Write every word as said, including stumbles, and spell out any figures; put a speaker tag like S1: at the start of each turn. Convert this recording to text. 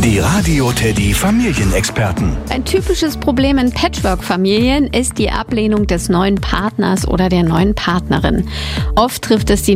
S1: Die Radio Teddy Familienexperten.
S2: Ein typisches Problem in Patchwork-Familien ist die Ablehnung des neuen Partners oder der neuen Partnerin. Oft trifft es die